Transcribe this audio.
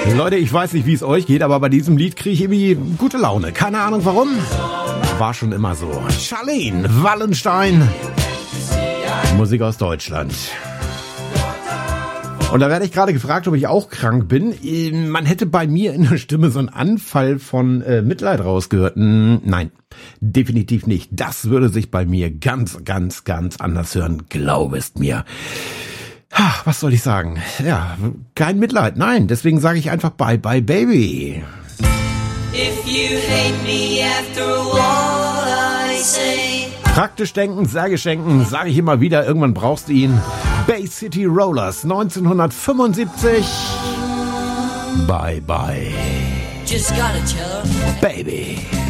Leute, ich weiß nicht, wie es euch geht, aber bei diesem Lied kriege ich irgendwie gute Laune. Keine Ahnung warum. War schon immer so. Charlene Wallenstein. Musik aus Deutschland. Und da werde ich gerade gefragt, ob ich auch krank bin. Man hätte bei mir in der Stimme so einen Anfall von Mitleid rausgehört. Nein, definitiv nicht. Das würde sich bei mir ganz, ganz, ganz anders hören. Glaubest mir. Ach, was soll ich sagen? Ja, kein Mitleid. Nein, deswegen sage ich einfach Bye Bye Baby. If you hate me after all I say. Praktisch denken, sage schenken, sage ich immer wieder, irgendwann brauchst du ihn. Bay City Rollers 1975. Bye Bye Just gotta tell her. Baby.